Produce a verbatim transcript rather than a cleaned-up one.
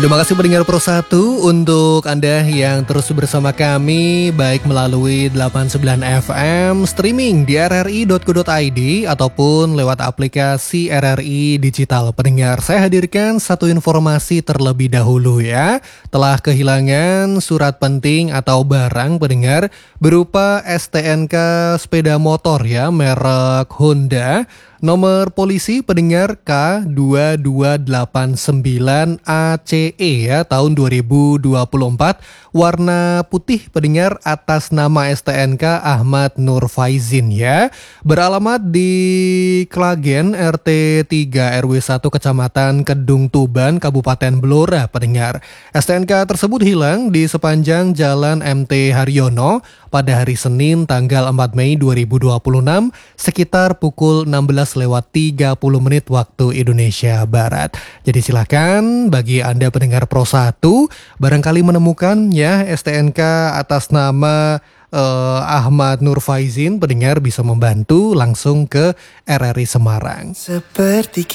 Terima kasih pendengar Pro satu untuk Anda yang terus bersama kami baik melalui delapan puluh sembilan F M streaming di r r i dot co dot i d ataupun lewat aplikasi R R I Digital. Pendengar, saya hadirkan satu informasi terlebih dahulu ya. Telah kehilangan surat penting atau barang pendengar berupa S T N K sepeda motor ya merek Honda. Nomor polisi pendengar K dua dua delapan sembilan A C E ya tahun dua ribu dua puluh empat, warna putih pendengar atas nama S T N K Ahmad Nur Faizin ya. Beralamat di Klagen R T tiga R W satu Kecamatan Kedung Tuban Kabupaten Blora pendengar. S T N K tersebut hilang di sepanjang Jalan M T Haryono pada hari Senin tanggal empat Mei dua ribu dua puluh enam sekitar pukul enam belas lewat tiga puluh menit waktu Indonesia Barat. Jadi silakan bagi Anda pendengar Pro satu barangkali menemukan ya S T N K atas nama uh, Ahmad Nur Faizin, pendengar bisa membantu langsung ke R R I Semarang. Seperti